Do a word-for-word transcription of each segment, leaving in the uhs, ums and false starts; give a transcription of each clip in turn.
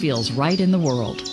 feels right in the world.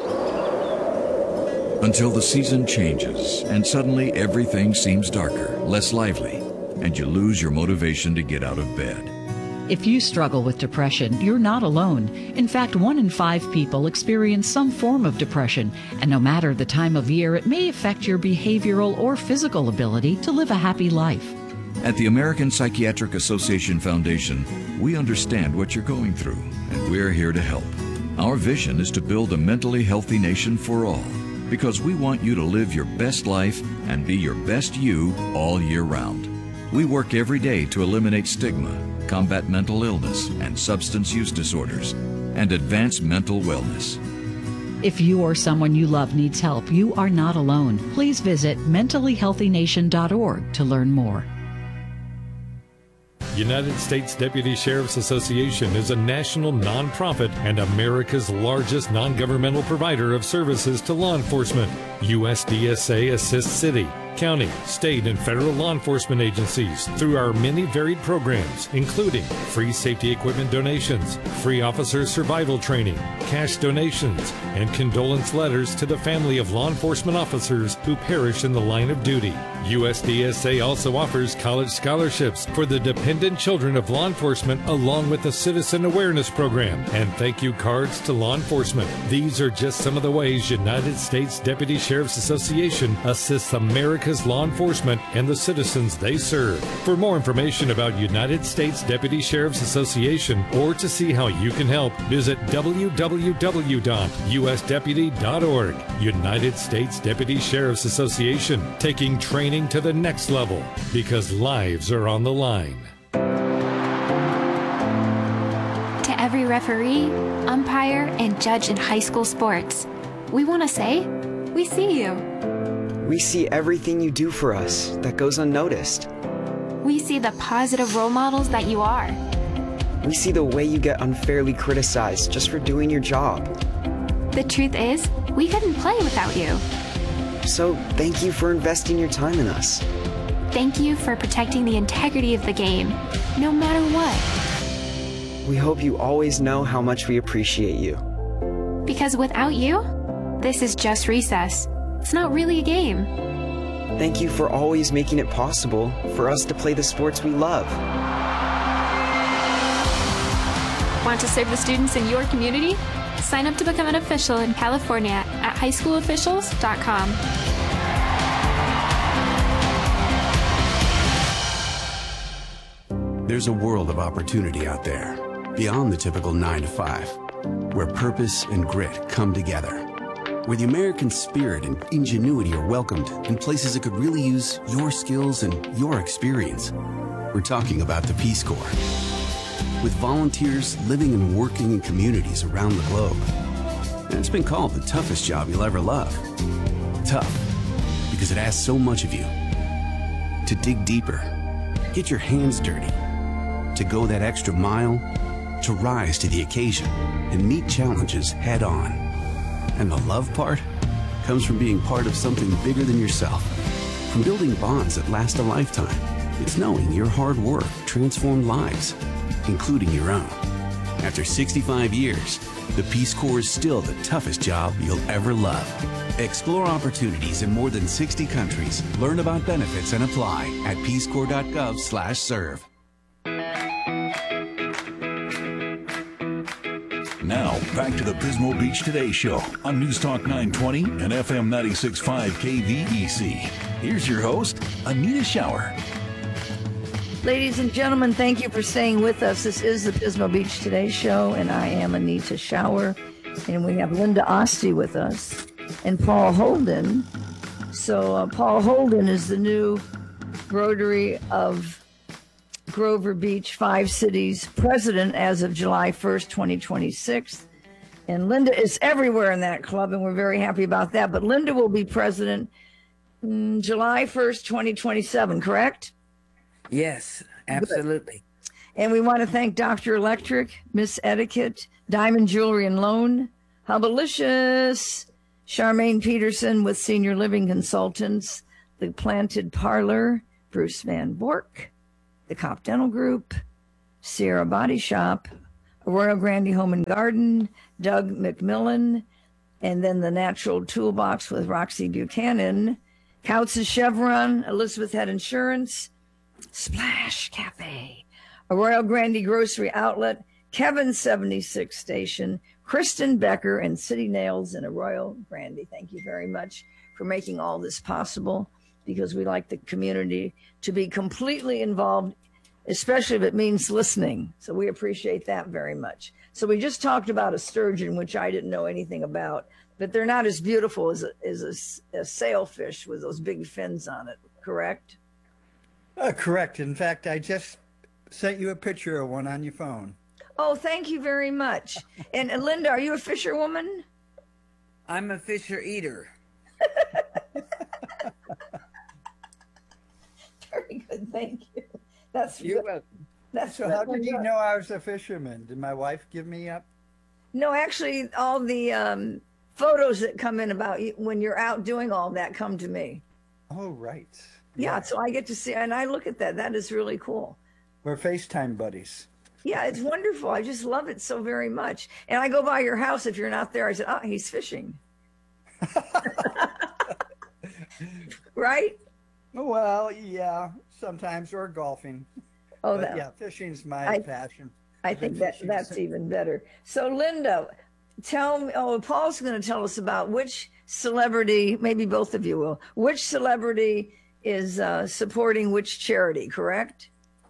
Until the season changes and suddenly everything seems darker, less lively, and you lose your motivation to get out of bed. If you struggle with depression, you're not alone. In fact, one in five people experience some form of depression, and no matter the time of year, it may affect your behavioral or physical ability to live a happy life. At the American Psychiatric Association Foundation, we understand what you're going through, and we're here to help. Our vision is to build a mentally healthy nation for all, because we want you to live your best life and be your best you all year round. We work every day to eliminate stigma, combat mental illness and substance use disorders, and advance mental wellness. If you or someone you love needs help, you are not alone. Please visit mentally healthy nation dot org to learn more. United States Deputy Sheriff's Association is a national nonprofit and America's largest non-governmental provider of services to law enforcement. U S D S A assists city, county, state, and federal law enforcement agencies through our many varied programs, including free safety equipment donations, free officer survival training, cash donations, and condolence letters to the family of law enforcement officers who perish in the line of duty. U S D S A also offers college scholarships for the dependent children of law enforcement, along with a citizen awareness program and thank you cards to law enforcement. These are just some of the ways United States Deputy Sheriff's Association assists America's law enforcement and the citizens they serve. For more information about United States Deputy Sheriff's Association or to see how you can help, visit w w w dot u s deputy dot org. United States Deputy Sheriff's Association, taking training to the next level because lives are on the line. To every referee, umpire, and judge in high school sports, we want to say, we see you. We see everything you do for us that goes unnoticed. We see the positive role models that you are. We see the way you get unfairly criticized just for doing your job. The truth is, we couldn't play without you. So thank you for investing your time in us. Thank you for protecting the integrity of the game, no matter what. We hope you always know how much we appreciate you. Because without you, this is just recess. It's not really a game. Thank you for always making it possible for us to play the sports we love. Want to serve the students in your community? Sign up to become an official in California at high school officials dot com. There's a world of opportunity out there, beyond the typical nine to five, where purpose and grit come together, where the American spirit and ingenuity are welcomed in places that could really use your skills and your experience. We're talking about the Peace Corps. With volunteers living and working in communities around the globe. And it's been called the toughest job you'll ever love. Tough, because it asks so much of you. To dig deeper, get your hands dirty, to go that extra mile, to rise to the occasion and meet challenges head on. And the love part comes from being part of something bigger than yourself, from building bonds that last a lifetime. It's knowing your hard work transformed lives, including your own. After sixty-five years, the Peace Corps is still the toughest job you'll ever love. Explore opportunities in more than sixty countries. Learn about benefits and apply at peace corps dot gov slash serve. Now, back to the Pismo Beach Today Show on News Talk nine twenty and F M ninety-six point five K V E C. Here's your host, Anita Shower. Ladies and gentlemen, thank you for staying with us. This is the Pismo Beach Today Show, and I am Anita Shower. And we have Linda Osti with us and Paul Holden. So uh, Paul Holden is the new Rotary of Grover Beach Five Cities president as of July first, twenty twenty-six. And Linda is everywhere in that club, and we're very happy about that. But Linda will be president mm, July first, twenty twenty-seven, correct? Yes, absolutely. Good. And we want to thank Doctor Electric, Miss Etiquette, Diamond Jewelry and Loan, Hubbalicious, Charmaine Peterson with Senior Living Consultants, The Planted Parlor, Bruce Van Bork, the Cop Dental Group, Sierra Body Shop, Royal Grandy Home and Garden, Doug McMillan, and then the Natural Toolbox with Roxy Buchanan, Kautz's Chevron, Elizabeth Head Insurance, Splash Cafe, a Royal Grandy Grocery Outlet, Kevin's seventy-six Station, Kristen Becker, and City Nails in a Royal Grandy. Thank you very much for making all this possible, because we like the community to be completely involved, especially if it means listening. So we appreciate that very much. So we just talked about a sturgeon, which I didn't know anything about, but they're not as beautiful as a, as a, a sailfish with those big fins on it, correct? Uh, correct. In fact, I just sent you a picture of one on your phone. Oh, thank you very much. And uh, Linda, are you a fisherwoman? I'm a fisher eater. Very good, thank you. That's You're good. welcome. That's So how did you know I was a fisherman? Did my wife give me up? No, actually, all the um, photos that come in about you when you're out doing all that come to me. Oh, right. Yeah, so I get to see, and I look at that. That is really cool. We're FaceTime buddies. Yeah, it's wonderful. I just love it so very much. And I go by your house. If you're not there, I said, oh, he's fishing. Right? Well, yeah, sometimes, or golfing. Oh, but that, yeah, fishing's my I, passion. I I've been think that fishing that's since- even better. So, Linda, tell me, oh, Paul's going to tell us about which celebrity, maybe both of you will, which celebrity is uh, supporting which charity, correct?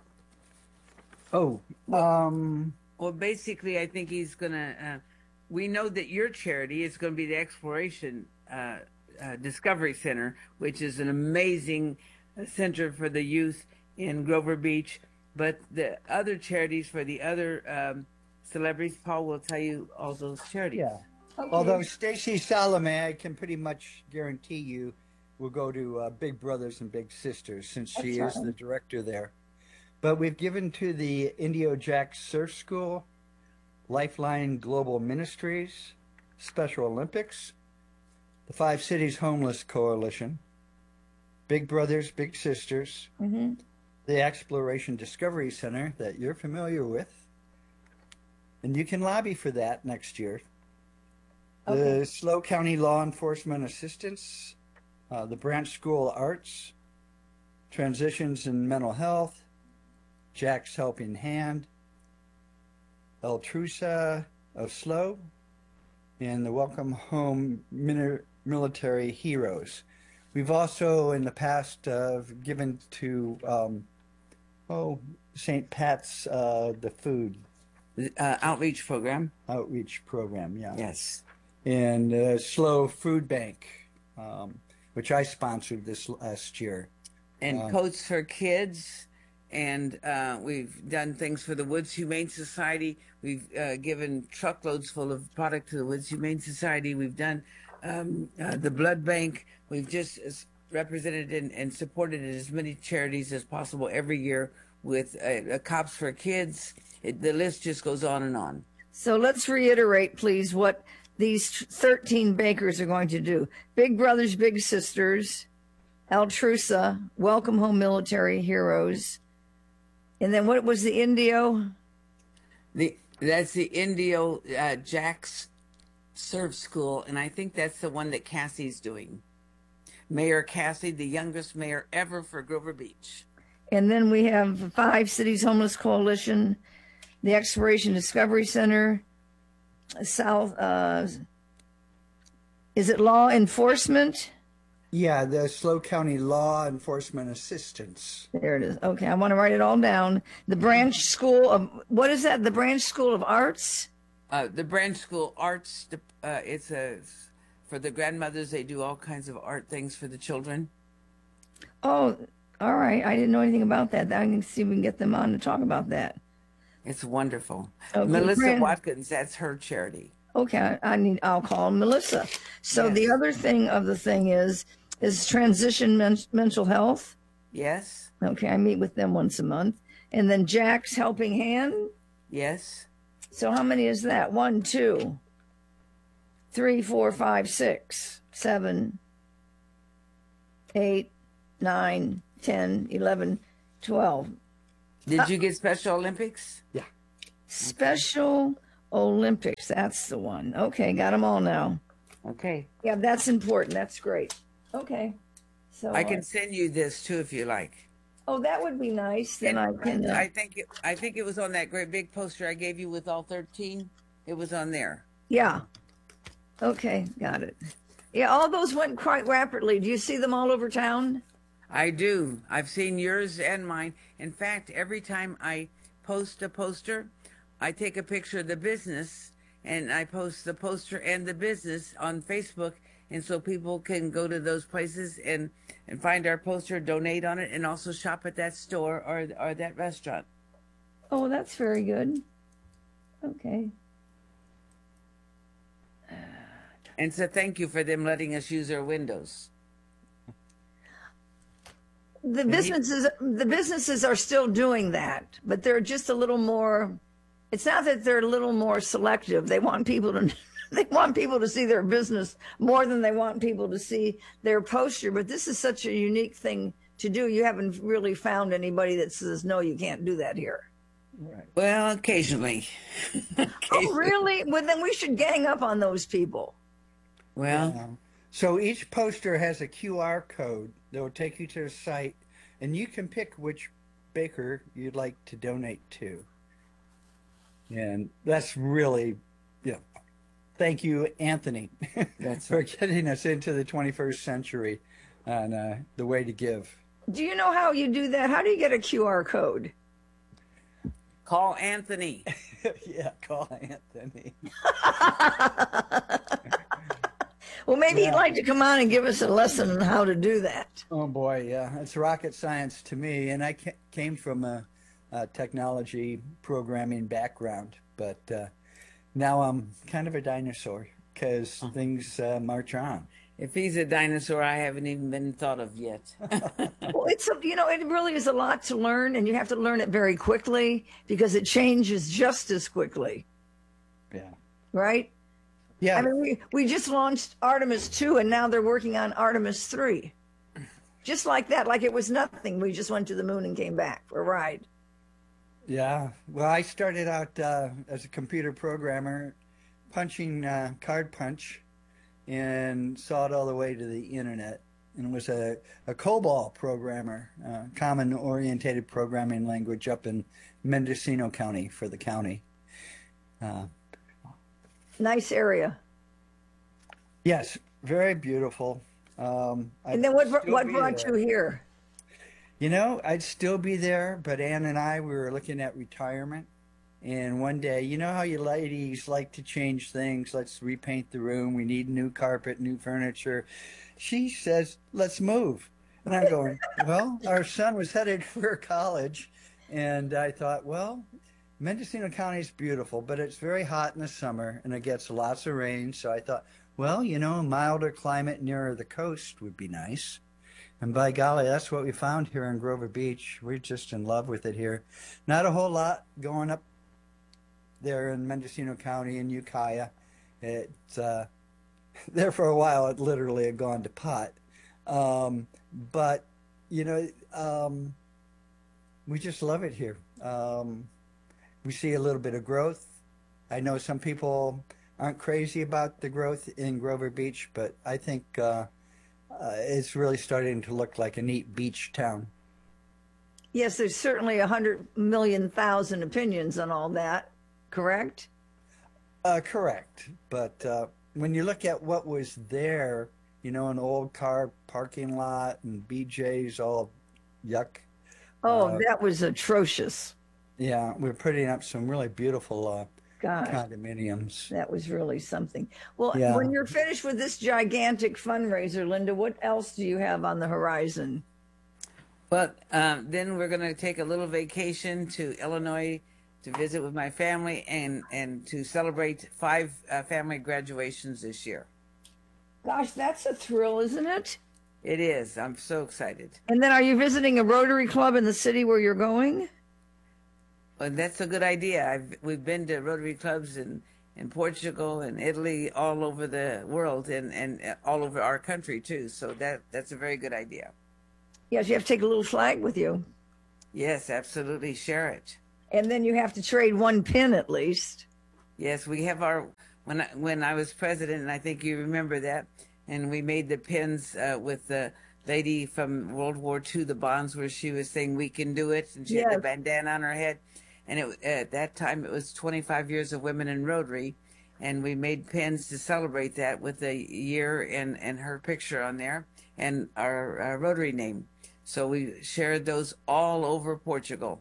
Oh, um, Well, basically, I think he's going to, uh, we know that your charity is going to be the Exploration uh, uh, Discovery Center, which is an amazing uh, center for the youth in Grover Beach. But the other charities for the other um, celebrities, Paul will tell you all those charities. yeah. Okay. Although Stacey Salome, I can pretty much guarantee you, will go to uh, Big Brothers and Big Sisters, since she That's is right. the director there. But we've given to the Indio Jack Surf School, Lifeline Global Ministries, Special Olympics, the Five Cities Homeless Coalition, Big Brothers, Big Sisters, Mm-hmm. the Exploration Discovery Center that you're familiar with, and you can lobby for that next year. Okay. The SLO County Law Enforcement Assistance, uh, the Branch School Arts, Transitions in Mental Health, Jack's Helping Hand, El Trusa of SLO, and the Welcome Home Min- Military Heroes. We've also in the past uh, given to um, oh Saint Pat's uh, the food Uh, outreach program. outreach program, yeah. Yes. And uh, SLO Food Bank, um, which I sponsored this last year. And Um, Coats for Kids. And uh, we've done things for the Woods Humane Society. We've uh, given truckloads full of product to the Woods Humane Society. We've done um, uh, the blood bank. We've just as represented and, and supported as many charities as possible every year with uh, uh, Cops for Kids. It, the list just goes on and on. So let's reiterate, please, what these thirteen bakers are going to do. Big Brothers, Big Sisters, Altrusa, Welcome Home Military Heroes, and then what was the Indio? The that's the Indio uh, Jack's Surf School, and I think that's the one that Cassie's doing. Mayor Cassie, the youngest mayor ever for Grover Beach. And then we have the Five Cities Homeless Coalition, the Exploration Discovery Center, South, uh, is it law enforcement? Yeah, the SLO County Law Enforcement Assistance. There it is. Okay, I want to write it all down. The Branch School of, what is that? The Branch School of Arts? Uh, the Branch School Arts, uh, it's a for the grandmothers. They do all kinds of art things for the children. Oh, all right. I didn't know anything about that. I can see if we can get them on to talk about that. It's wonderful. Okay, Melissa Brand- Watkins, that's her charity. Okay, I, I need. I'll call Melissa. So Yes. the other thing of the thing is is transition men- mental health. Yes, Okay, I meet with them once a month, and then Jack's Helping Hand. yes. So how many is that? One, two, three, four, five, six, seven, eight, nine, ten, eleven, twelve. Did you get Special Olympics? Yeah. Special Olympics. That's the one. Okay, got them all now. Okay. Yeah, that's important. That's great. Okay. So I can send you this too if you like. Oh, that would be nice. Then And I can. Uh, I think it, I think it was on that great big poster I gave you with all thirteen. It was on there. yeah. Okay, got it. Yeah, all those went quite rapidly. Do you see them all over town? I do. I've seen yours and mine. In fact, every time I post a poster, I take a picture of the business and I post the poster and the business on Facebook. And so people can go to those places and, and find our poster, donate on it, and also shop at that store or, or that restaurant. Oh, that's very good. Okay. And so thank you for them letting us use their windows. The businesses, the businesses are still doing that, but they're just a little more. It's not that they're a little more selective. They want people to, they want people to see their business more than they want people to see their poster. But this is such a unique thing to do. You haven't really found anybody that says no, you can't do that here. Right. Well, occasionally. occasionally. Oh, really? Well, then we should gang up on those people. Well, Yeah. So each poster has a Q R code that will take you to the site, and you can pick which baker you'd like to donate to. And that's really, yeah. Thank you, Anthony, That's for getting us into the twenty-first century on uh, the way to give. Do you know how you do that? How do you get a Q R code? call Anthony. Yeah, call Anthony. Well, maybe Yeah. he'd like to come on and give us a lesson on how to do that. Oh boy, yeah, it's rocket science to me, and I ca- came from a, a technology programming background, but uh, now I'm kind of a dinosaur because things uh, march on. If he's a dinosaur, I haven't even been thought of yet. Well, it's a, you know, it really is a lot to learn, and you have to learn it very quickly because it changes just as quickly, Yeah, right? yeah. I mean, we, we just launched Artemis two, and now they're working on Artemis three. Just like that, like it was nothing. We just went to the moon and came back for a ride. Yeah, well, I started out uh, as a computer programmer, punching uh, card punch, and saw it all the way to the internet, and was a, a COBOL programmer, uh, Common Oriented Programming Language, up in Mendocino County for the county. Uh, Nice area. yes, very beautiful. Um, And then what, I'd br- still what be brought there. you here? You know, I'd still be there, but Ann and I, we were looking at retirement. And one day, you know how you ladies like to change things? Let's repaint the room. We need new carpet, new furniture. She says, let's move. And I'm going, well, our son was headed for college. And I thought, well, Mendocino County is beautiful, but it's very hot in the summer and it gets lots of rain. So I thought, well, you know, a milder climate nearer the coast would be nice. And by golly, that's what we found here in Grover Beach. We're just in love with it here. Not a whole lot going up there in Mendocino County and Ukiah. It's uh, there for a while. It literally had gone to pot. Um, but, you know, um, we just love it here. Um, we see a little bit of growth. I know some people aren't crazy about the growth in Grover Beach, but I think uh, uh, it's really starting to look like a neat beach town. Yes, there's certainly a hundred million thousand opinions on all that, correct? Uh, correct. But uh, when you look at what was there, you know, an old car parking lot and B J's all yuck. Oh, Uh, that was atrocious. Yeah, we're putting up some really beautiful uh, God, condominiums. that was really something. Well, Yeah. when you're finished with this gigantic fundraiser, Linda, what else do you have on the horizon? But um, then we're going to take a little vacation to Illinois to visit with my family and, and to celebrate five uh, family graduations this year. Gosh, that's a thrill, isn't it? It is. I'm so excited. And then are you visiting a Rotary Club in the city where you're going? And that's a good idea. I've, we've been to Rotary clubs in, in Portugal and Italy, all over the world, and, and all over our country, too. So that that's a very good idea. Yes, you have to take a little flag with you. Yes, absolutely. Share it. And then you have to trade one pin at least. Yes, we have our, when I, when I was president, and I think you remember that, and we made the pins uh, with the lady from World War Two, the bonds, where she was saying, "We can do it," and she Yes. had the bandana on her head. And it, at that time, it was twenty-five years of women in Rotary, and we made pins to celebrate that with a year and, and her picture on there and our, our Rotary name. So we shared those all over Portugal.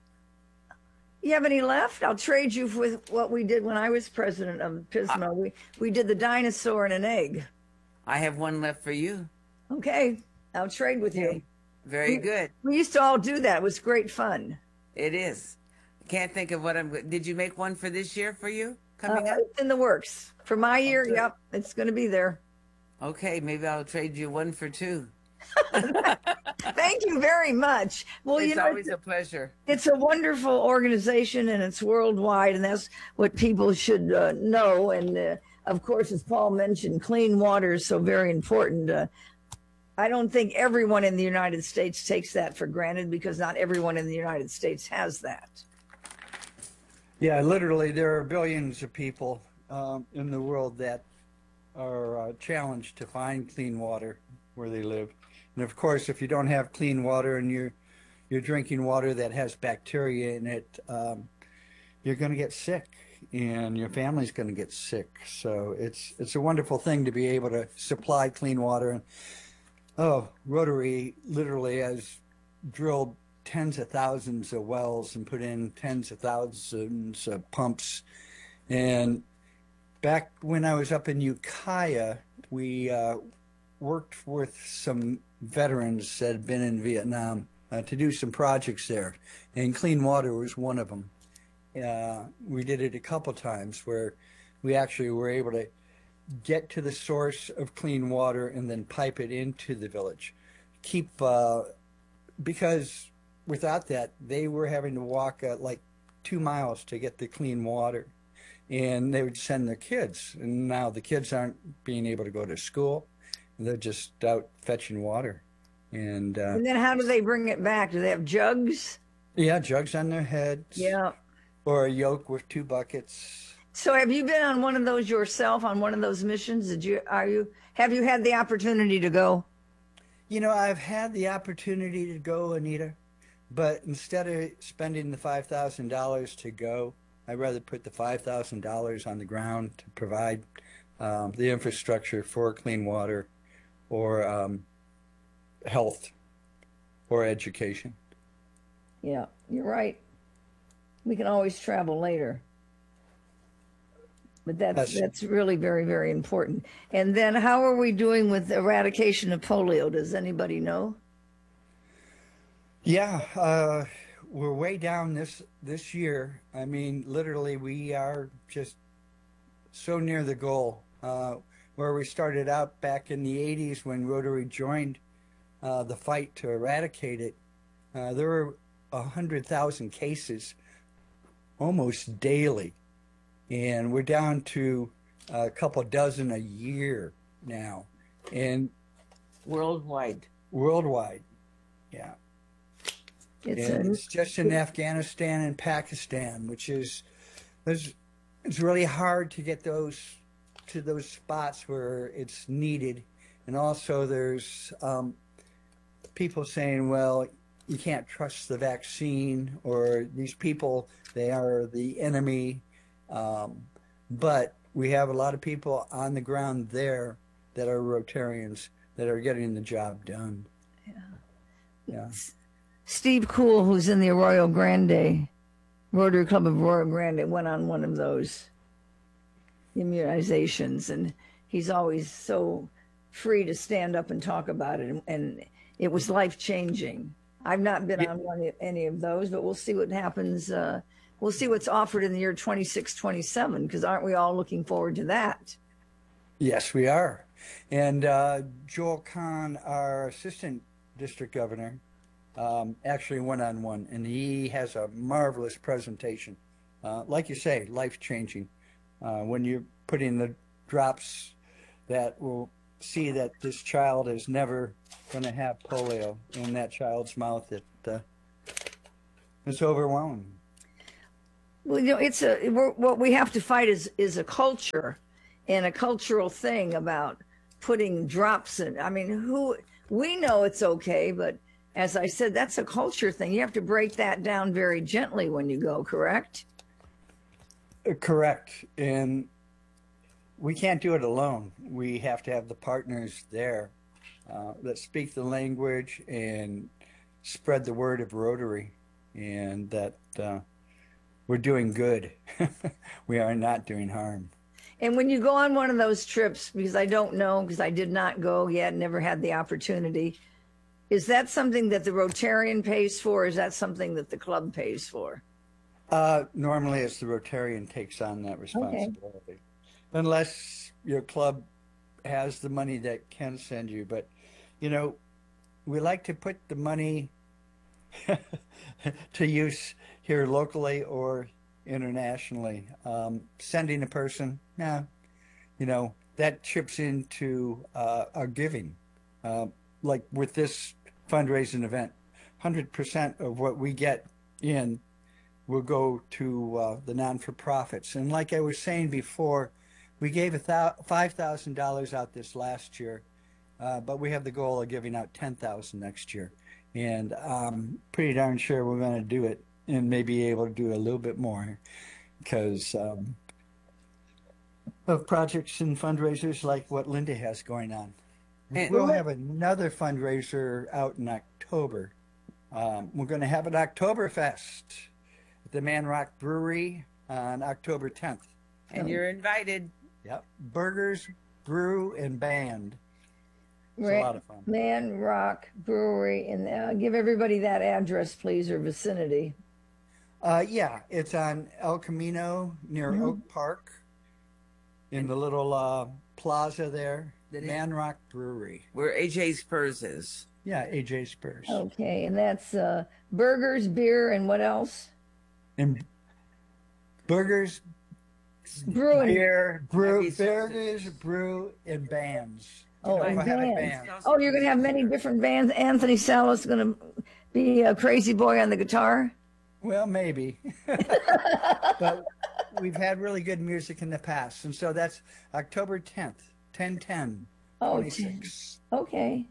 You have any left? I'll trade you with what we did when I was president of Pismo. Uh, we we did the dinosaur and an egg. I have one left for you. Okay, I'll trade with okay. you. Very we, good. We used to all do that. It was great fun. It is. I can't think of what I'm. Did you make one for this year for you coming uh, up? It's in the works for my year. Okay. Yep, it's going to be there. Okay, maybe I'll trade you one for two. Thank you very much. Well, it's you know, always a pleasure. It's a wonderful organization, and it's worldwide, and that's what people should uh, know. And uh, of course, as Paul mentioned, clean water is so very important. Uh, I don't think everyone in the United States takes that for granted, because not everyone in the United States has that. Yeah, literally, there are billions of people um, in the world that are uh, challenged to find clean water where they live. And of course, if you don't have clean water and you're you're drinking water that has bacteria in it, um, you're going to get sick, and your family's going to get sick. So it's it's a wonderful thing to be able to supply clean water. And oh, Rotary literally has drilled tens of thousands of wells and put in tens of thousands of pumps. And back when I was up in Ukiah, we uh, worked with some veterans that had been in Vietnam uh, to do some projects there, and clean water was one of them. Uh, we did it a couple times where we actually were able to get to the source of clean water and then pipe it into the village. Keep uh, because without that, they were having to walk uh, like two miles to get the clean water, and they would send their kids. And now the kids aren't being able to go to school. They're just out fetching water. And, uh, and then how do they bring it back? Do they have jugs? Yeah, jugs on their heads. Yeah. Or a yoke with two buckets. So have you been on one of those yourself, on one of those missions? Did you, are you, have you had the opportunity to go? You know, I've had the opportunity to go, Anita, but instead of spending the five thousand dollars to go, I'd rather put the five thousand dollars on the ground to provide um, the infrastructure for clean water, or um, health, or education. Yeah, you're right. We can always travel later. But that's, that's, that's really very, very important. And then how are we doing with eradication of polio? Does anybody know? Yeah, uh, we're way down this, this year. I mean, literally, we are just so near the goal. Uh, where we started out back in the eighties when Rotary joined uh, the fight to eradicate it, uh, there were one hundred thousand cases almost daily. And we're down to a couple dozen a year now. And worldwide. Worldwide, yeah. It's, and a, it's just in Afghanistan and Pakistan, which is, there's, it's really hard to get those to those spots where it's needed. And also there's um, people saying, well, you can't trust the vaccine, or these people, they are the enemy. Um, but we have a lot of people on the ground there that are Rotarians that are getting the job done. Yeah. Yeah. Steve Cool, who's in the Arroyo Grande, Rotary Club of Arroyo Grande, went on one of those immunizations, and he's always so free to stand up and talk about it, and, and it was life-changing. I've not been on one of, any of those, but we'll see what happens. Uh, we'll see what's offered in the year twenty-six twenty-seven, because aren't we all looking forward to that? Yes, we are. And uh, Joel Kahn, our assistant district governor, um, actually went on one, and he has a marvelous presentation. Uh, like you say, life-changing. Uh, when you're putting the drops that will see that this child is never going to have polio in that child's mouth, it, uh, it's overwhelming. Well, you know, it's a we're, what we have to fight is is a culture and a cultural thing about putting drops in. I mean, who we know it's okay, but as I said, that's a culture thing. You have to break that down very gently when you go, correct? Correct. And we can't do it alone. We have to have the partners there uh, that speak the language and spread the word of Rotary, and that uh, we're doing good. We are not doing harm. And when you go on one of those trips, because I don't know, because I did not go yet, never had the opportunity, is that something that the Rotarian pays for, or is that something that the club pays for? Uh, normally it's the Rotarian takes on that responsibility. Okay. Unless your club has the money that can send you. But, you know, we like to put the money to use here locally or internationally. Um, sending a person, yeah, you know, that chips into uh, our giving. Uh, like with this fundraising event, one hundred percent of what we get in will go to uh, the non-for-profits. And like I was saying before, we gave a five thousand dollars out this last year, uh, but we have the goal of giving out ten thousand dollars next year. And I'm pretty darn sure we're going to do it and maybe able to do a little bit more because um, of projects and fundraisers like what Linda has going on. And we'll have another fundraiser out in October. Um, we're going to have an Oktoberfest at the Man Rock Brewery on October tenth. And you're invited. Yep. Burgers, brew, and band. It's Right. a lot of fun. Man Rock Brewery, and uh, give everybody that address, please, or vicinity. Uh, yeah, it's on El Camino near Mhm. Oak Park in the little uh, plaza there. That is- Man Rock Brewery. Where A J Spurs is. Yeah, A J Spurs. Okay, and that's uh, burgers, beer, and what else? And burgers, Brew and beer, brew, Maybe burgers, brew, and bands. Oh, You know, and we'll have a bands. band. Oh, you're going to have many different bands. Anthony Salas going to be a crazy boy on the guitar. Well, maybe. But we've had really good music in the past. And so that's October tenth, ten ten, Oh, twenty-six. Okay.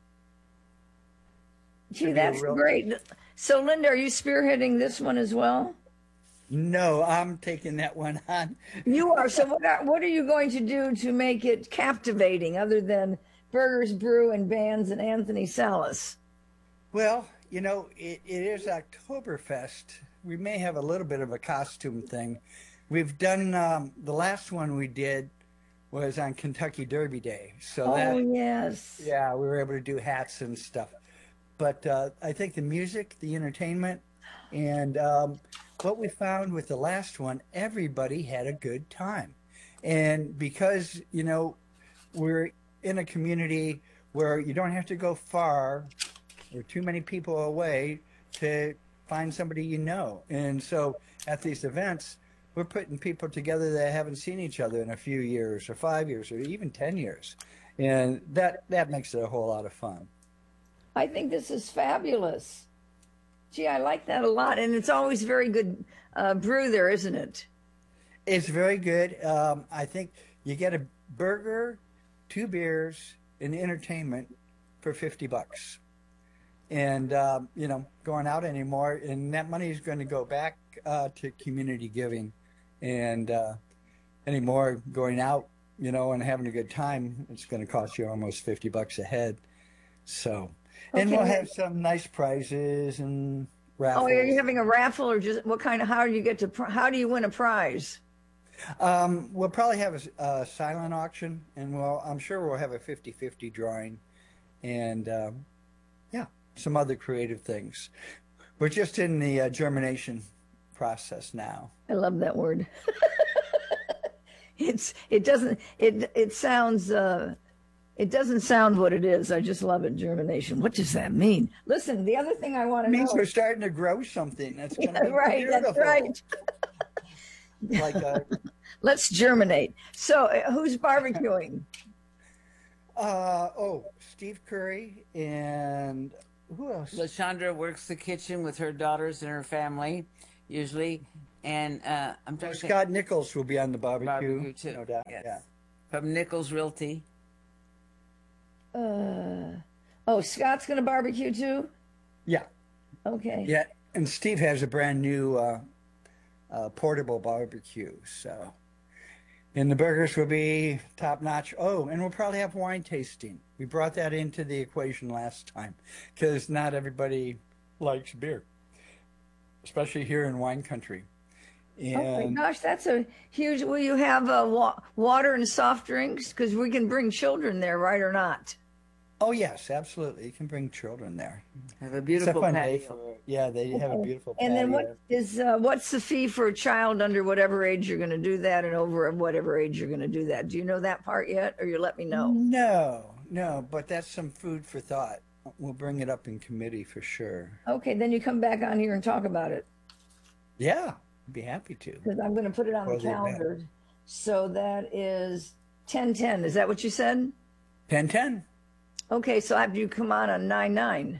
Gee, Should be a that's real- great. So, Linda, are you spearheading this one as well? No, I'm taking that one on. You are. So, what are, what are you going to do to make it captivating other than Burgers, Brew, and Bands and Anthony Salas? Well, you know, it, it is Oktoberfest. We may have a little bit of a costume thing. We've done, um, the last one we did was on Kentucky Derby Day. So Oh, that, yes. yeah, we were able to do hats and stuff. But uh, I think the music, the entertainment, and um, what we found with the last one, everybody had a good time. And because, you know, we're in a community where you don't have to go far or too many people away to find somebody you know. And so at these events, we're putting people together that haven't seen each other in a few years or five years or even ten years. And that, that makes it a whole lot of fun. I think this is fabulous. Gee, I like that a lot. And it's always very good uh, brew there, isn't it? It's very good. Um, I think you get a burger, two beers, and entertainment for fifty bucks. And, um, you know, going out anymore. And that money is going to go back uh, to community giving. And uh, anymore going out, you know, and having a good time, it's going to cost you almost fifty bucks a head. So, and Okay. we'll have some nice prizes and raffles. Oh, are you having a raffle or just what kind of, how do you get to, pri- how do you win a prize? Um, we'll probably have a, a silent auction, and we'll, I'm sure we'll have a fifty-fifty drawing, and um, yeah, some other creative things. We're just in the uh, germination process now. I love that word. It's, it doesn't, it, it sounds, uh, it doesn't sound what it is. I just love it. Germination. What does that mean? Listen, the other thing I want It to means know. we're starting to grow something that's going to Yeah, be right, beautiful. that's right. Like a, Let's germinate. So, uh, who's barbecuing? uh, oh, Steve Curry and who else? LaShondra works the kitchen with her daughters and her family, usually. And uh, I'm trying Well, to think- Scott Nichols will be on the barbecue. Barbecue too. No doubt. Yes. Yeah. From Nichols Realty. Uh, oh, Scott's going to barbecue too? Yeah. Okay. Yeah. And Steve has a brand new uh, uh, portable barbecue. So, and the burgers will be top notch. Oh, and we'll probably have wine tasting. We brought that into the equation last time because not everybody likes beer, especially here in wine country. And Oh my gosh, that's a huge. Will you have uh, wa- water and soft drinks? Because we can bring children there, right or not? oh yes, absolutely. You can bring children there. Have a It's a beautiful fun day patio. for, yeah, they have a beautiful And then patio. what is uh, what's the fee for a child under whatever age you're going to do that, and over whatever age you're going to do that? Do you know that part yet, or you let me know? No, no, but that's some food for thought. We'll bring it up in committee for sure. Okay, then you come back on here and talk about it Yeah, I'd be happy to. because I'm going to put it on For the the event. calendar. So that is ten ten. Is that what you said? ten ten. Okay, so after you come on on nine nine.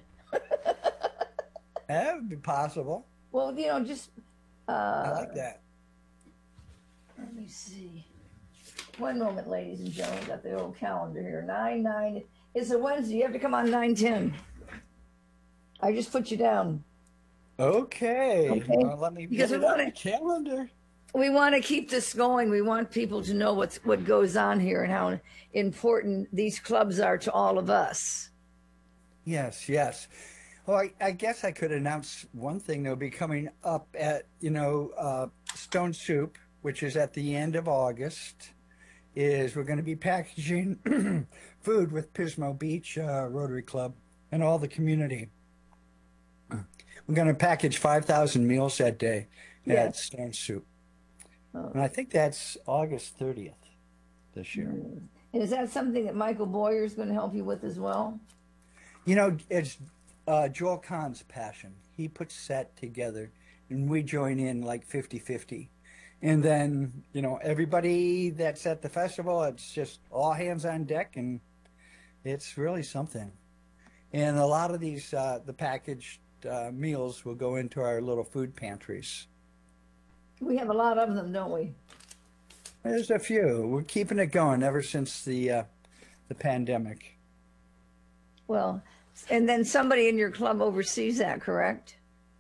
That would be possible. Well, you know, just uh, I like that. let me see. One moment, ladies and gentlemen. Got the old calendar here. Nine nine. It's a Wednesday. You have to come on nine ten. I just put you down. Okay. Okay. Well, let me Because get we it on wanna- the calendar. We want to keep this going. We want people to know what's what goes on here and how important these clubs are to all of us. Yes, yes. Well, I, I guess I could announce one thing that'll be coming up at, you know, uh, Stone Soup, which is at the end of August, is we're going to be packaging food with Pismo Beach uh, Rotary Club and all the community. We're going to package five thousand meals that day at Yes. Stone Soup. Oh. And I think that's August thirtieth this year. And is that something that Michael Boyer is going to help you with as well? You know, it's uh, Joel Kahn's passion. He puts that together, and we join in like fifty fifty. And then, you know, everybody that's at the festival, it's just all hands on deck, and it's really something. And a lot of these, uh, the packaged uh, meals will go into our little food pantries. We have a lot of them, don't we? There's a few. We're keeping it going ever since the uh, the pandemic. Well, and then somebody in your club oversees that, correct?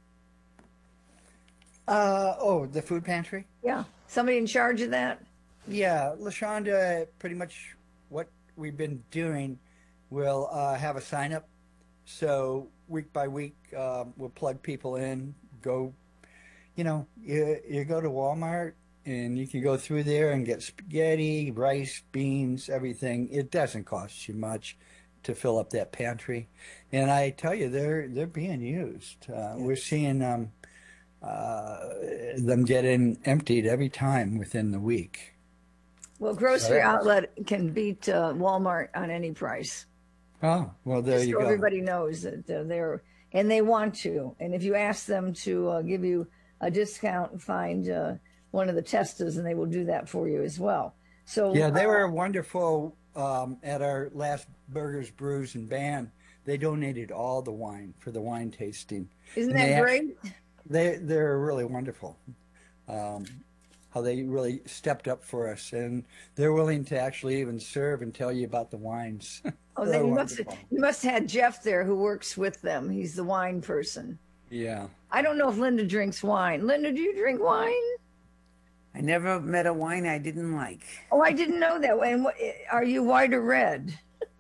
Uh, oh, the food pantry? Yeah. Somebody in charge of that? Yeah, LaShonda, pretty much what we've been doing, we'll uh, have a sign up. So week by week, uh, we'll plug people in, go, you know, you, you go to Walmart and you can go through there and get spaghetti, rice, beans, everything. It doesn't cost you much to fill up that pantry. And I tell you, they're, they're being used. Uh, we're seeing um, uh, them getting emptied every time within the week. Well, grocery So- outlet can beat uh, Walmart on any price. Oh, well, there Just you so go. everybody knows that uh, they're, and they want to. And if you ask them to uh, give you a discount and find uh, one of the testers, and they will do that for you as well. So Yeah, they uh, were wonderful um, at our last Burgers, Brews, and Band. They donated all the wine for the wine tasting. Isn't And they that act- great? They, they're really wonderful. Um, how they really stepped up for us. And they're willing to actually even serve and tell you about the wines. Oh, They're then you must, wonderful. you must have had Jeff there who works with them. He's the wine person. Yeah. I don't know if Linda drinks wine. Linda, do you drink wine? I never met a wine I didn't like. Oh, I didn't know that. And what, are you white or red?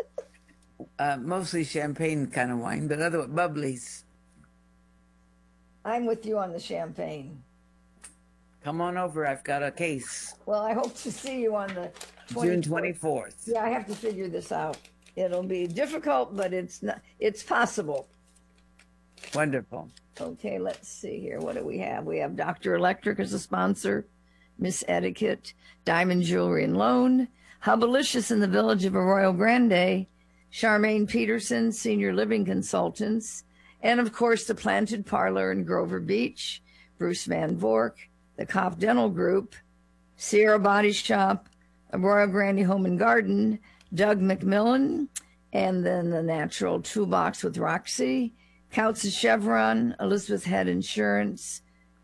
Uh, mostly champagne kind of wine, but other bubblies. I'm with you on the champagne. Come on over. I've got a case. Well, I hope to see you on the June twenty-fourth. Yeah, I have to figure this out. It'll be difficult, but it's not. It's possible. Wonderful. Okay, let's see here. What do we have? We have Doctor Electric as a sponsor, Miss Etiquette, Diamond Jewelry and Loan, Hubbalicious in the Village of Arroyo Grande, Charmaine Peterson, Senior Living Consultants, and of course the Planted Parlor in Grover Beach, Bruce Van Vork, the Koff Dental Group, Sierra Body Shop, Arroyo Grande Home and Garden, Doug McMillan, and then the Natural Toolbox with Roxy, Couts of Chevron, Elizabeth Head Insurance,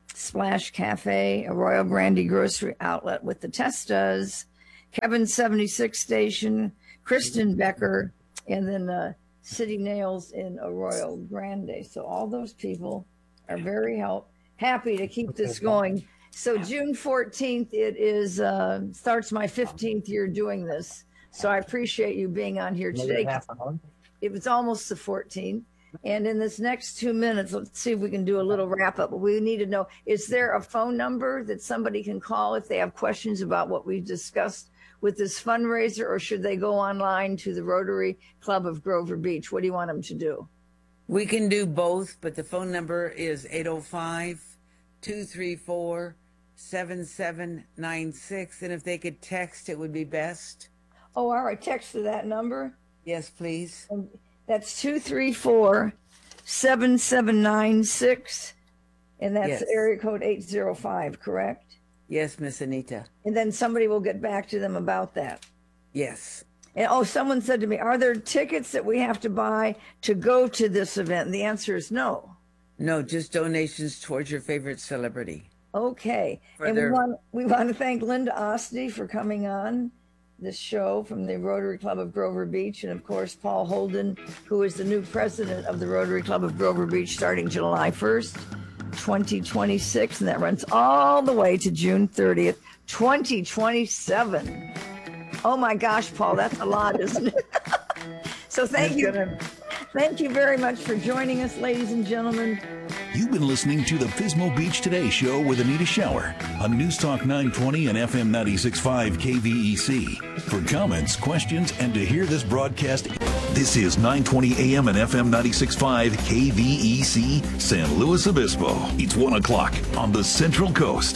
Splash Cafe, a Royal Brandy grocery outlet with the Testas, Kevin seventy-six Station, Kristen Becker, and then uh, City Nails in Arroyo Grande. So all those people are very help happy to keep this going. So June fourteenth, it is uh, starts my fifteenth year doing this. So I appreciate you being on here today. It was almost the fourteenth. And in this next two minutes, let's see if we can do a little wrap up. But we need to know, is there a phone number that somebody can call if they have questions about what we've discussed with this fundraiser, or should they go online to the Rotary Club of Grover Beach? What do you want them to do? We can do both, but the phone number is eight oh five, two three four, seven seven nine six. And if they could text, it would be best. Oh, all right. Text to that number? Yes, please. And that's two three four, seven seven nine six, and that's Yes. area code eight zero five, correct? Yes, Miss Anita. And then somebody will get back to them about that. Yes. And oh, someone said to me, are there tickets that we have to buy to go to this event? And the answer is no. No, just donations towards your favorite celebrity. Okay. For and their- we want we want to thank Linda Osti for coming on this show from the Rotary Club of Grover Beach, and of course Paul Holden, who is the new president of the Rotary Club of Grover Beach starting July first, twenty twenty-six, and that runs all the way to June thirtieth, twenty twenty-seven. Oh my gosh, Paul, that's a lot, isn't it? So thank you. Thank you very much for joining us, ladies and gentlemen. You've been listening to the Pismo Beach Today Show with Anita Shower on News Talk nine twenty and F M ninety-six point five K V E C. For comments, questions, and to hear this broadcast, this is nine twenty A M and F M ninety-six point five K V E C, San Luis Obispo. It's one o'clock on the Central Coast.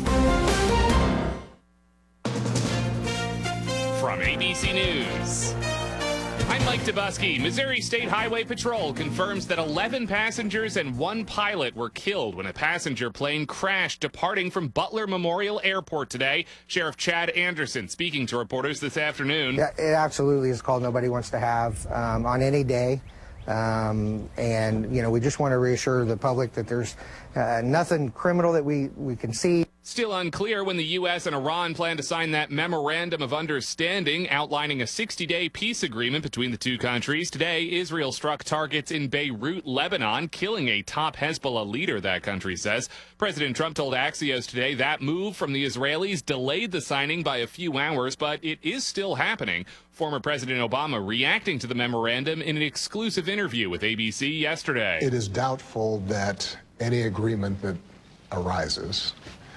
From A B C News, I'm Mike Dubusky. Missouri State Highway Patrol confirms that eleven passengers and one pilot were killed when a passenger plane crashed departing from Butler Memorial Airport today. Sheriff Chad Anderson speaking to reporters this afternoon. Yeah, it absolutely is a call nobody wants to have um, on any day. Um, and, you know, we just want to reassure the public that there's uh, nothing criminal that we, we can see. Still unclear when the U S and Iran plan to sign that memorandum of understanding outlining a sixty-day peace agreement between the two countries. Today, Israel struck targets in Beirut, Lebanon, killing a top Hezbollah leader, that country says. President Trump told Axios today that move from the Israelis delayed the signing by a few hours, but it is still happening. Former President Obama reacting to the memorandum in an exclusive interview with A B C yesterday. It is doubtful that any agreement that arises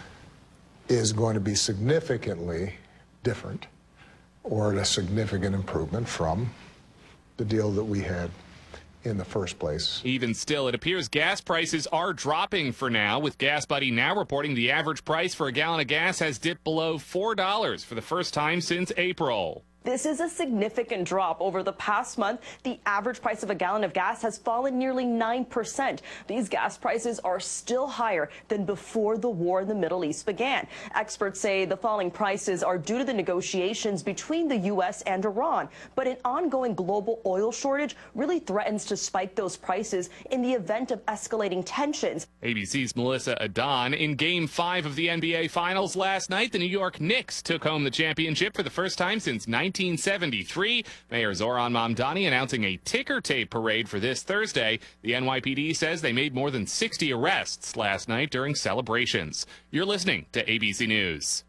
is going to be significantly different or a significant improvement from the deal that we had in the first place. Even still, it appears gas prices are dropping for now, with Gas Buddy now reporting the average price for a gallon of gas has dipped below four dollars for the first time since April. This is a significant drop. Over the past month, the average price of a gallon of gas has fallen nearly nine percent. These gas prices are still higher than before the war in the Middle East began. Experts say the falling prices are due to the negotiations between the U S and Iran. But an ongoing global oil shortage really threatens to spike those prices in the event of escalating tensions. A B C's Melissa Adon. In Game five of the N B A Finals last night, the New York Knicks took home the championship for the first time since nineteen seventy-three. Mayor Zoran Mamdani announcing a ticker tape parade for this Thursday. The N Y P D says they made more than sixty arrests last night during celebrations. You're listening to A B C News.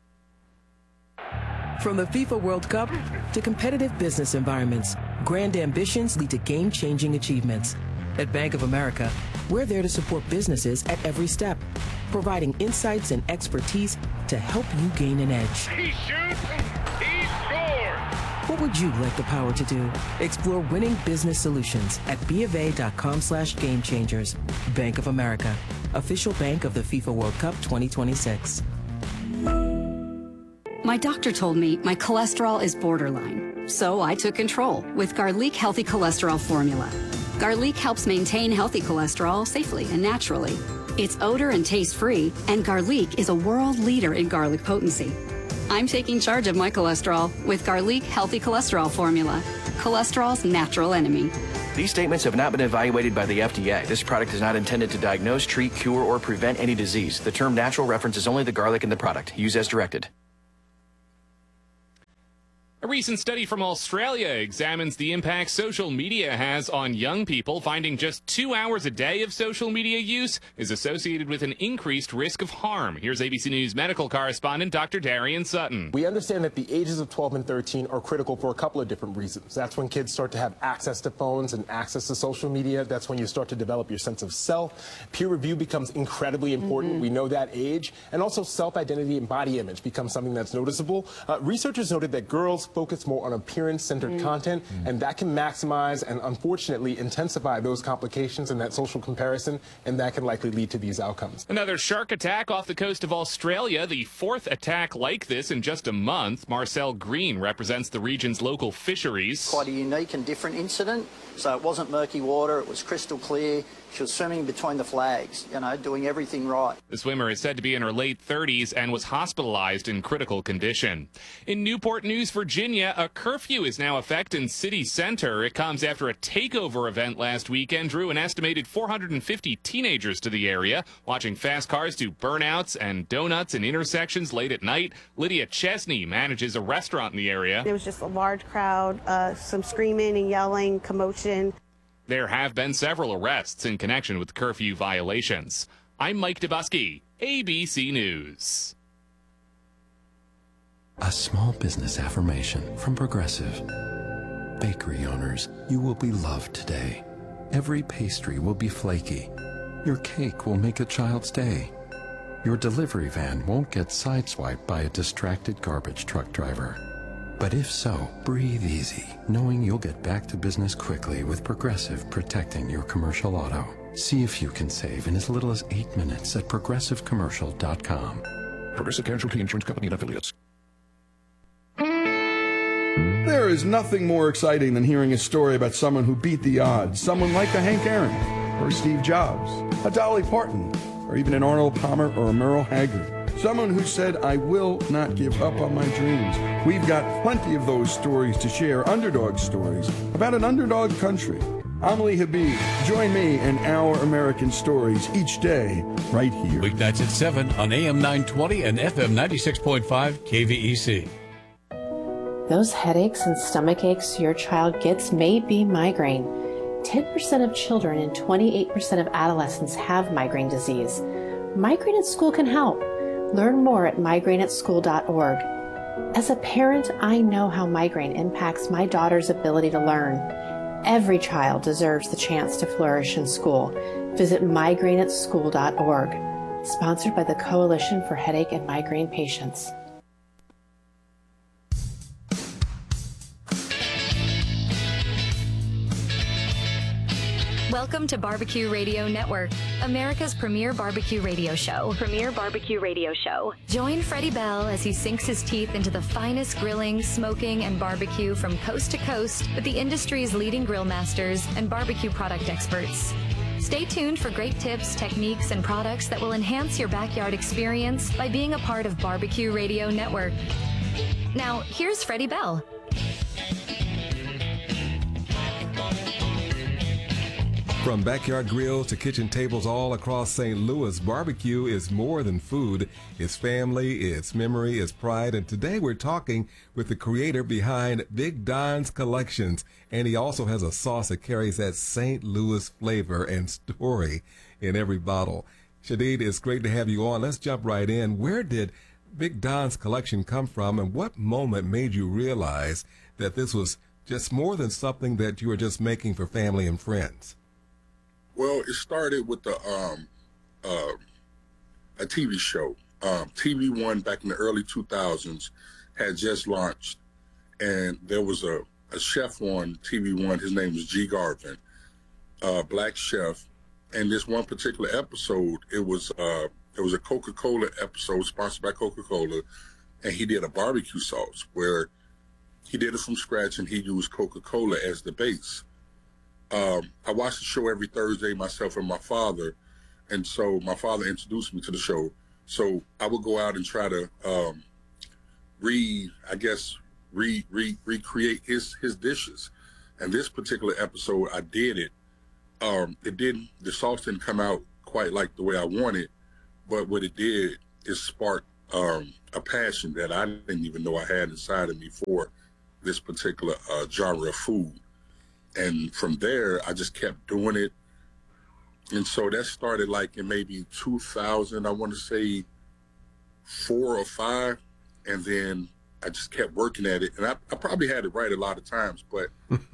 From the FIFA World Cup to competitive business environments, grand ambitions lead to game-changing achievements. At Bank of America, we're there to support businesses at every step, providing insights and expertise to help you gain an edge. He shoots, he scores! What would you like the power to do? Explore winning business solutions at bofa.com slash game changers. Bank of America, official bank of the FIFA World Cup twenty twenty-six. My doctor told me my cholesterol is borderline, so I took control with Garlic Healthy Cholesterol Formula. Garlic helps maintain healthy cholesterol safely and naturally. It's odor and taste-free, and Garlic is a world leader in garlic potency. I'm taking charge of my cholesterol with Garlic Healthy Cholesterol Formula, cholesterol's natural enemy. These statements have not been evaluated by the F D A. This product is not intended to diagnose, treat, cure, or prevent any disease. The term natural references only the garlic in the product. Use as directed. A recent study from Australia examines the impact social media has on young people, finding just two hours a day of social media use is associated with an increased risk of harm. Here's A B C News medical correspondent Doctor Darian Sutton. We understand that the ages of twelve and thirteen are critical for a couple of different reasons. That's when kids start to have access to phones and access to social media. That's when you start to develop your sense of self. Peer review becomes incredibly important. Mm-hmm. We know that age. And also self-identity and body image becomes something that's noticeable. Uh, researchers noted that girls focus more on appearance-centered mm. content, mm. and that can maximize and unfortunately intensify those complications in that social comparison, and that can likely lead to these outcomes. Another shark attack off the coast of Australia, the fourth attack like this in just a month. Marcel Green represents the region's local fisheries. Quite a unique and different incident. So it wasn't murky water, it was crystal clear. She was swimming between the flags, you know, doing everything right. The swimmer is said to be in her late thirties and was hospitalized in critical condition. In Newport News, Virginia, a curfew is now in effect in city center. It comes after a takeover event last weekend drew an estimated four hundred fifty teenagers to the area, watching fast cars do burnouts and donuts in intersections late at night. Lydia Chesney manages a restaurant in the area. There was just a large crowd, uh, some screaming and yelling, commotion. There have been several arrests in connection with curfew violations. I'm Mike Dubusky, A B C News. A small business affirmation from Progressive. Bakery owners, you will be loved today. Every pastry will be flaky. Your cake will make a child's day. Your delivery van won't get sideswiped by a distracted garbage truck driver. But if so, breathe easy, knowing you'll get back to business quickly with Progressive protecting your commercial auto. See if you can save in as little as eight minutes at progressive commercial dot com. Progressive Casualty Insurance Company and Affiliates. There is nothing more exciting than hearing a story about someone who beat the odds. Someone like a Hank Aaron, or Steve Jobs, a Dolly Parton, or even an Arnold Palmer or a Merle Haggard. Someone who said, I will not give up on my dreams. We've got plenty of those stories to share, underdog stories, about an underdog country. I'm Lee Habib. Join me in Our American Stories each day, right here. Weeknights at seven on A M nine twenty and F M ninety-six point five K V E C. Those headaches and stomach aches your child gets may be migraine. ten percent of children and twenty-eight percent of adolescents have migraine disease. Migraine at School can help. Learn more at migraine at school dot org. As a parent, I know how migraine impacts my daughter's ability to learn. Every child deserves the chance to flourish in school. Visit migraine at school dot org. Sponsored by the Coalition for Headache and Migraine Patients. Welcome to Barbecue Radio Network, America's premier barbecue radio show. Premier barbecue radio show. Join Freddie Bell as he sinks his teeth into the finest grilling, smoking, and barbecue from coast to coast with the industry's leading grill masters and barbecue product experts. Stay tuned for great tips, techniques, and products that will enhance your backyard experience by being a part of Barbecue Radio Network. Now, here's Freddie Bell. From backyard grills to kitchen tables all across Saint Louis, barbecue is more than food. It's family, it's memory, it's pride. And today we're talking with the creator behind Big Don's Collections. And he also has a sauce that carries that Saint Louis flavor and story in every bottle. Shadid, it's great to have you on. Let's jump right in. Where did Big Don's Collection come from, and what moment made you realize that this was just more than something that you were just making for family and friends? Well, it started with the um, uh, a T V show. Um, T V One back in the early two thousands had just launched, and there was a, a chef on T V One. His name was G. Garvin, uh, black chef. And this one particular episode, it was uh, it was a Coca-Cola episode sponsored by Coca-Cola, and he did a barbecue sauce where he did it from scratch, and he used Coca-Cola as the base. Um, I watched the show every Thursday, myself and my father, and so my father introduced me to the show. So I would go out and try to um, re, I guess, re, re, recreate his, his dishes. And this particular episode, I did it. Um, it didn't, the sauce didn't come out quite like the way I wanted, but what it did is spark um, a passion that I didn't even know I had inside of me for this particular uh, genre of food. And from there, I just kept doing it. And so that started like in maybe two thousand, I want to say four or five. And then I just kept working at it. And I, I probably had it right a lot of times, but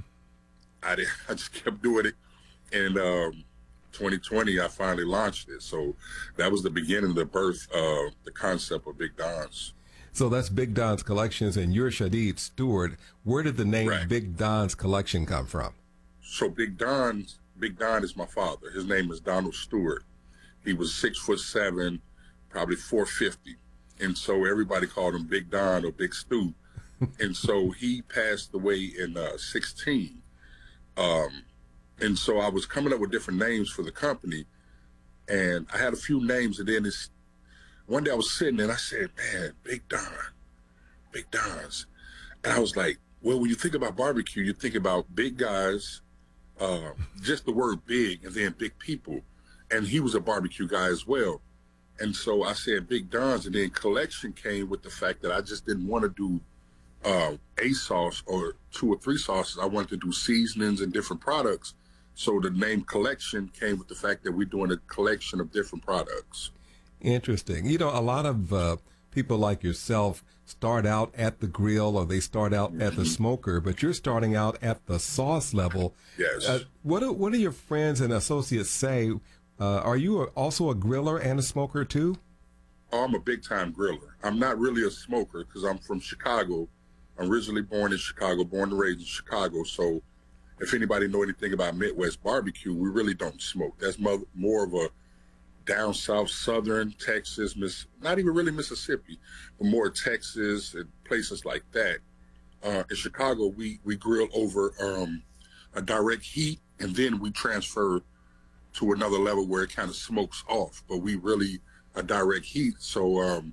I did, I just kept doing it. And um, twenty twenty, I finally launched it. So that was the beginning of the birth of the concept of Big Don's. So that's Big Don's Collections, and you're Shadid Stewart. Where did the name Right. Big Don's Collection come from? So Big Don's, Big Don is my father. His name is Donald Stewart. He was six foot seven, probably four fifty. And so everybody called him Big Don or Big Stu. And so he passed away in uh, sixteen. Um, and so I was coming up with different names for the company. And I had a few names, and then it's, one day I was sitting and I said, man, Big Don, Big Don's. And I was like, well, when you think about barbecue, you think about big guys, uh, just the word big, and then big people. And he was a barbecue guy as well. And so I said Big Don's, and then Collection came with the fact that I just didn't want to do uh, a sauce or two or three sauces. I wanted to do seasonings and different products. So the name Collection came with the fact that we're doing a collection of different products. Interesting. You know, a lot of uh, people like yourself start out at the grill or they start out at the smoker, but you're starting out at the sauce level. Yes. Uh, what do, what do your friends and associates say? Uh, are you a, also a griller and a smoker too? Oh, I'm a big-time griller. I'm not really a smoker because I'm from Chicago. I'm originally born in Chicago, born and raised in Chicago. So if anybody know anything about Midwest barbecue, we really don't smoke. That's mo- more of a down south, southern Texas, miss, not even really Mississippi, but more Texas and places like that. Uh, in Chicago, we, we grill over um, a direct heat, and then we transfer to another level where it kind of smokes off, but we really a direct heat. So um,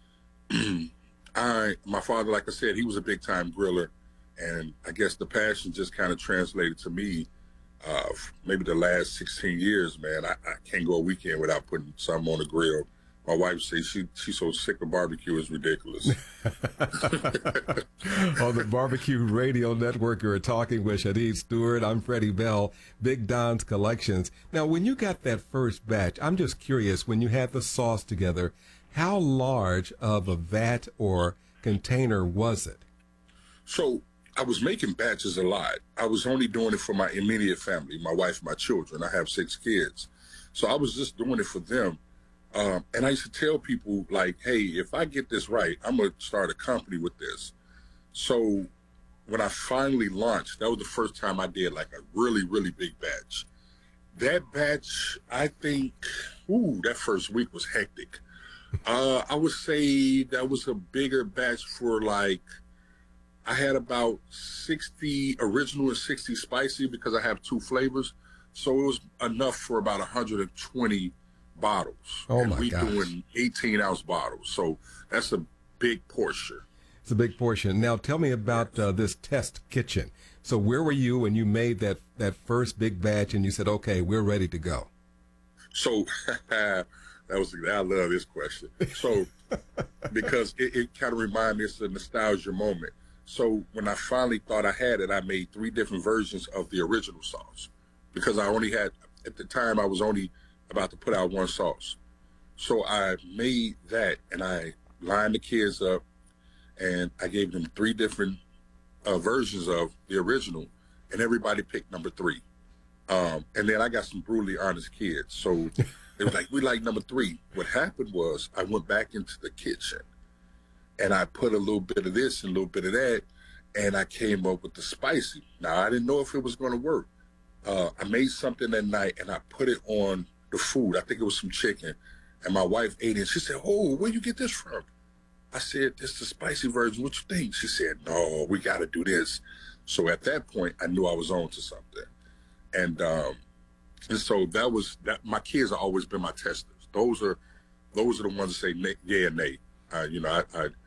I, my father, like I said, he was a big time griller, and I guess the passion just kind of translated to me. Uh, maybe the last sixteen years, man, I, I can't go a weekend without putting something on the grill. My wife says she she's so sick of barbecue, it's ridiculous. On the Barbecue Radio Network, you're talking with Shadid Stewart. I'm Freddie Bell, Big Don's Collections. Now, when you got that first batch, I'm just curious, when you had the sauce together, how large of a vat or container was it? So I was making batches a lot. I was only doing it for my immediate family, my wife, my children. I have six kids. So I was just doing it for them. Um, and I used to tell people, like, hey, if I get this right, I'm going to start a company with this. So when I finally launched, that was the first time I did like a really, really big batch. That batch, I think, ooh, that first week was hectic. Uh, I would say that was a bigger batch for like, I had about sixty original and sixty spicy because I have two flavors. So it was enough for about one hundred twenty bottles. Oh, and my we gosh. doing eighteen ounce bottles. So that's a big portion. It's a big portion. Now, tell me about uh, this test kitchen. So where were you when you made that, that first big batch and you said, okay, we're ready to go? So that was, I love this question. So because it, it kind of reminds me, it's a nostalgia moment. So when I finally thought I had it, I made three different versions of the original sauce because I only had, at the time, I was only about to put out one sauce. So I made that and I lined the kids up and I gave them three different uh, versions of the original, and everybody picked number three. Um, and then I got some brutally honest kids. So they were like, we like number three. What happened was I went back into the kitchen and I put a little bit of this and a little bit of that, and I came up with the spicy. Now, I didn't know if it was going to work. Uh, I made something that night and I put it on the food. I think it was some chicken. And my wife ate it. And she said, oh, where you get this from? I said, this is the spicy version. What you think? She said, no, we got to do this. So at that point, I knew I was on to something. And um, and so that was, that. My kids have always been my testers. Those are those are the ones that say nay, yeah and nay. Uh, you know, I, I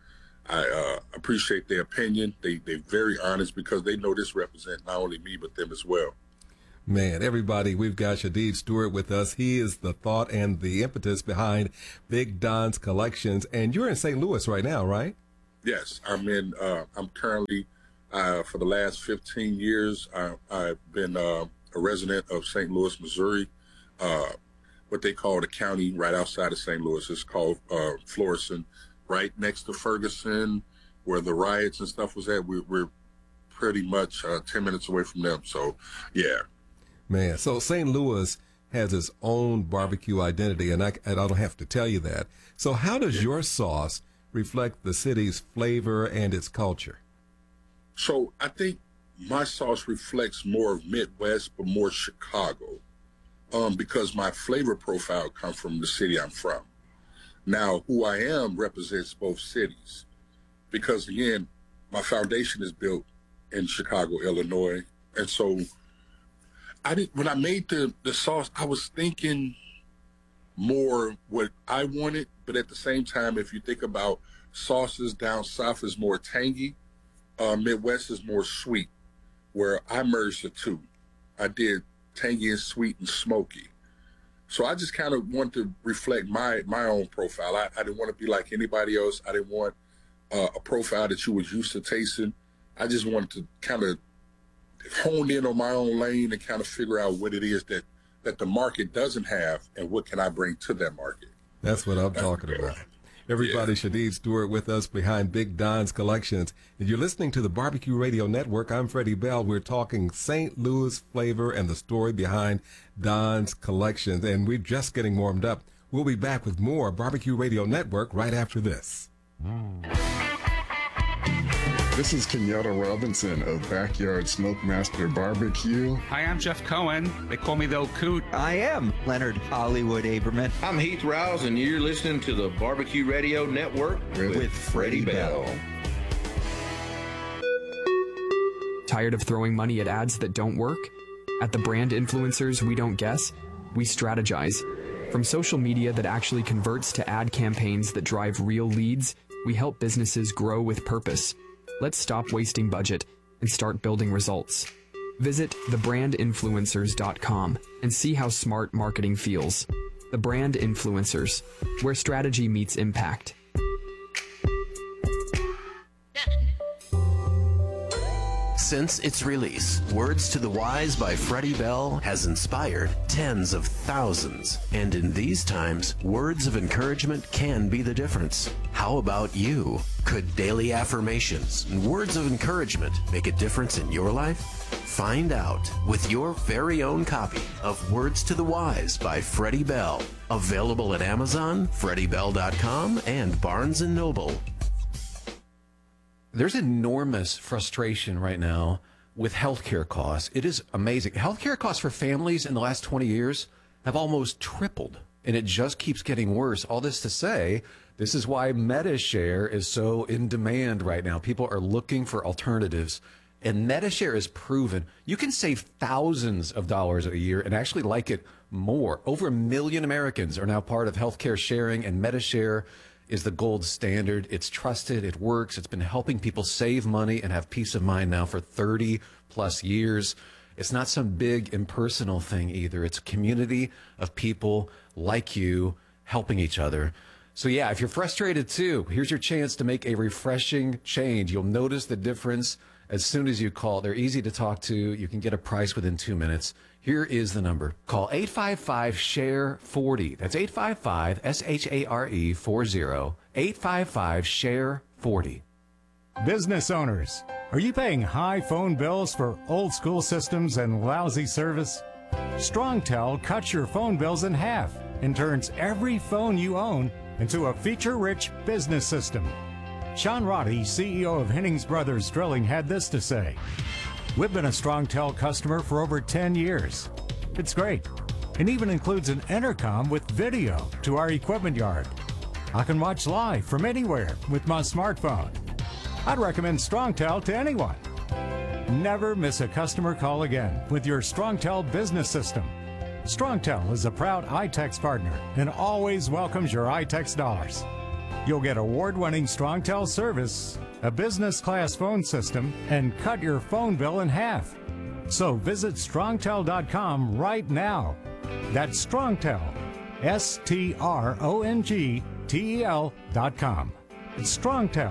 I uh, appreciate their opinion. They, they're very honest because they know this represents not only me, but them as well. Man, everybody, we've got Shadid Stewart with us. He is the thought and the impetus behind Big Don's Collections. And you're in Saint Louis right now, right? Yes, I'm in. Uh, I'm currently, uh, for the last fifteen years, I, I've been uh, a resident of Saint Louis, Missouri. Uh, what they call the county right outside of Saint Louis. It's called uh, Florissant, right next to Ferguson, where the riots and stuff was at. We, we're pretty much uh, ten minutes away from them. So, yeah. Man, so Saint Louis has its own barbecue identity, and I, and I don't have to tell you that. So how does your sauce reflect the city's flavor and its culture? So I think my sauce reflects more of Midwest, but more Chicago, um, because my flavor profile comes from the city I'm from. Now, who I am represents both cities, because, again, my foundation is built in Chicago, Illinois, and so I did, when I made the, the sauce, I was thinking more what I wanted, but at the same time, if you think about sauces down south is more tangy, uh, Midwest is more sweet, where I merged the two. I did tangy and sweet and smoky. So I just kind of wanted to reflect my, my own profile. I, I didn't want to be like anybody else. I didn't want uh, a profile that you was used to tasting. I just wanted to kind of hone in on my own lane and kind of figure out what it is that, that the market doesn't have and what can I bring to that market. That's what I'm talking about. Everybody, yeah. Shadid Stewart with us behind Big Don's Collections. And you're listening to the Barbecue Radio Network. I'm Freddie Bell. We're talking Saint Louis flavor and the story behind Don's Collections. And we're just getting warmed up. We'll be back with more Barbecue Radio Network right after this. Mm. This is Kenyatta Robinson of Backyard Smokemaster Barbecue. Hi, I'm Jeff Cohen. They call me the Old Coot. I am Leonard Hollywood Aberman. I'm Heath Rouse, and you're listening to the Barbecue Radio Network with, with Freddie Bell. Bell. Tired of throwing money at ads that don't work? At the Brand Influencers We Don't Guess, we strategize. From social media that actually converts to ad campaigns that drive real leads, we help businesses grow with purpose. Let's stop wasting budget and start building results. Visit the brand influencers dot com and see how smart marketing feels. The Brand Influencers, where strategy meets impact. Since its release, Words to the Wise by Freddie Bell has inspired tens of thousands. And in these times, words of encouragement can be the difference. How about you? Could daily affirmations and words of encouragement make a difference in your life? Find out with your very own copy of Words to the Wise by Freddie Bell. Available at Amazon, freddie bell dot com, and Barnes and Noble. There's enormous frustration right now with healthcare costs. It is amazing. Healthcare costs for families in the last twenty years have almost tripled, and it just keeps getting worse. All this to say, this is why MediShare is so in demand right now. People are looking for alternatives, and MediShare is proven you can save thousands of dollars a year and actually like it more. Over a million Americans are now part of healthcare sharing, and MediShare is the gold standard. It's trusted, it works, it's been helping people save money and have peace of mind now for thirty plus years. It's not some big impersonal thing either. It's a community of people like you helping each other. So yeah, if you're frustrated too, here's your chance to make a refreshing change. You'll notice the difference as soon as you call. They're easy to talk to. You can get a price within two minutes. Here is the number. Call eight five five, S H A R E, forty. That's eight five five, S H A R E, forty. eight five five, S H A R E, forty. Business owners, are you paying high phone bills for old school systems and lousy service? StrongTel cuts your phone bills in half and turns every phone you own into a feature-rich business system. Sean Roddy, C E O of Hennings Brothers Drilling, had this to say. We've been a StrongTel customer for over ten years. It's great. It even includes an intercom with video to our equipment yard. I can watch live from anywhere with my smartphone. I'd recommend StrongTel to anyone. Never miss a customer call again with your StrongTel business system. StrongTel is a proud iTex partner and always welcomes your iTex dollars. You'll get award-winning StrongTel service, a business-class phone system, and cut your phone bill in half. So visit strongtel dot com right now. That's StrongTel, S T R O N G T E L dot com. It's StrongTel.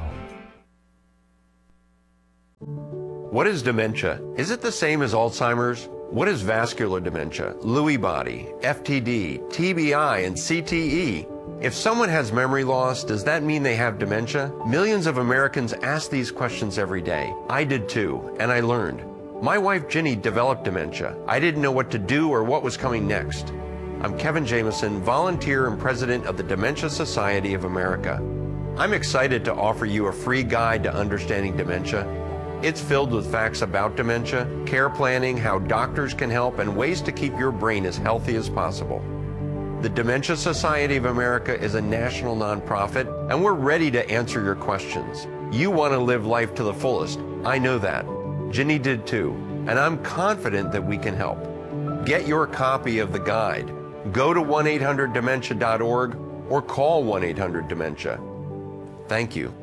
What is dementia? Is it the same as Alzheimer's? What is vascular dementia, Lewy body, F T D, T B I, and C T E? If someone has memory loss, does that mean they have dementia? Millions of Americans ask these questions every day. I did too, and I learned. My wife Ginny developed dementia. I didn't know what to do or what was coming next. I'm Kevin Jameson, volunteer and president of the Dementia Society of America. I'm excited to offer you a free guide to understanding dementia. It's filled with facts about dementia, care planning, how doctors can help, and ways to keep your brain as healthy as possible. The Dementia Society of America is a national nonprofit, and we're ready to answer your questions. You want to live life to the fullest. I know that. Ginny did too, and I'm confident that we can help. Get your copy of the guide. Go to one eight hundred dementia dot org or call one eight hundred dementia. Thank you.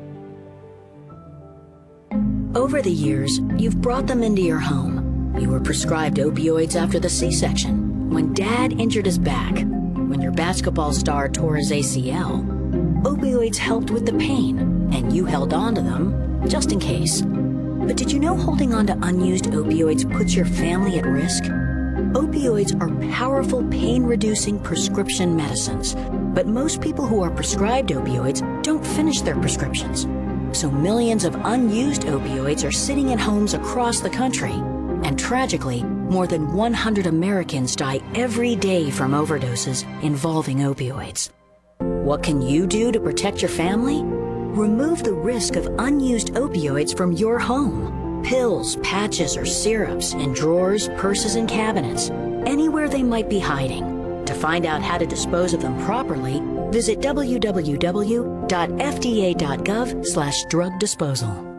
Over the years, you've brought them into your home. You were prescribed opioids after the C-section, when Dad injured his back, when your basketball star tore his A C L. Opioids helped with the pain, and you held on to them just in case. But did you know holding on to unused opioids puts your family at risk? Opioids are powerful pain-reducing prescription medicines, but most people who are prescribed opioids don't finish their prescriptions. So millions of unused opioids are sitting in homes across the country. And tragically, more than one hundred Americans die every day from overdoses involving opioids. What can you do to protect your family? Remove the risk of unused opioids from your home. Pills, patches, or syrups in drawers, purses, and cabinets, anywhere they might be hiding. To find out how to dispose of them properly, visit w w w dot f d a dot gov slash drug disposal.